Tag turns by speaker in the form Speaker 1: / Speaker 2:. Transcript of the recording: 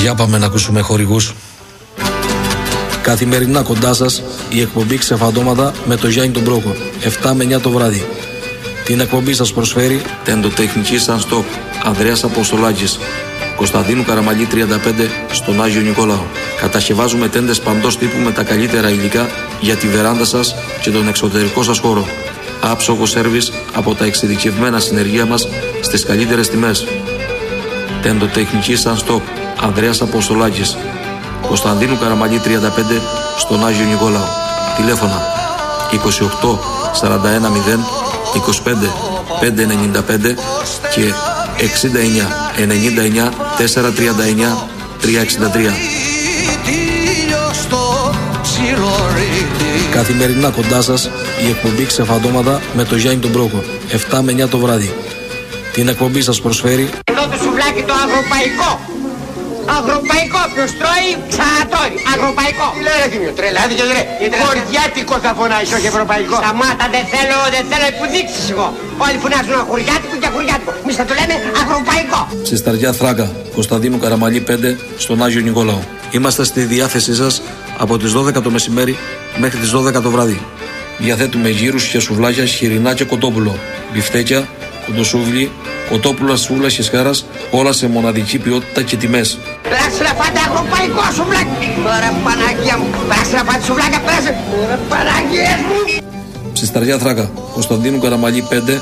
Speaker 1: Για πάμε να ακούσουμε χορηγούς. Καθημερινά κοντά σας η εκπομπή Ξεφαντώματα με το Γιάννη τον Πρόκο, 7 με 9 το βράδυ. Την εκπομπή σας προσφέρει
Speaker 2: Τεντοτεχνική Sunstop Ανδρέας Αποστολάκης, Κωνσταντίνου Καραμαλή 35 στον Άγιο Νικόλαο. Κατασκευάζουμε τέντες παντός τύπου με τα καλύτερα υλικά για τη βεράντα σας και τον εξωτερικό σας χώρο. Άψογο σέρβις από τα εξειδικευμένα συνεργεία μας στις καλύτερες τιμές. Τεντοτεχνική Sunstop Ανδρέας Αποστολάκης, Κωνσταντίνου Καραμαλή 35 στον Άγιο Νικόλαο. Τηλέφωνα 28 41 0 25 595 και 69 99 439 363.
Speaker 1: Καθημερινά κοντά σας η εκπομπή Ξεφαντώματα με το Γιάννη τον Πρόκο, 7 με 9 το βράδυ. Την εκπομπή σας προσφέρει
Speaker 3: Εδώ το σουβλάκι το αγροπαϊκό. Αγροπαϊκό, ποιος τρώει, ξανατρώει. Αγροπαϊκό. Τι λέει ρε Θήμιο, τρελάθηκε ρε. Χωριάτικο θα φωνάεις, όχι ευρωπαϊκό. Σταμάτα, δεν θέλω που δείξεις εγώ. Όλοι φωνάζουν χωριάτικο και χωριάτικο. Εμείς θα το λέμε αγροπαϊκό.
Speaker 1: στη Σταριά Θράκα, Κωνσταντίνου Καραμαλή 5 στον Άγιο Νικόλαο. Είμαστε στη διάθεσή σας από τις 12 το μεσημέρι μέχρι τις 12 το βράδυ. Διαθέτουμε γύρους και σουβλάκια, χοιρινά και κοτόπουλο, μπιφτέκια, κοντοσούβλι, κοτόπουλα σούβλας και σκάρας, όλα σε μοναδική ποιότητα και τιμές.
Speaker 3: Πέρασε να φάτε αγροπαϊκό σουβλάκι. Ωραία Παναγία μου. Πέρασε να φάτε σουβλάκια, πέρασε. Ωραία Παναγίες μου.
Speaker 1: Στη Σταριά Θράκα, Κωνσταντίνου Καραμαλή 5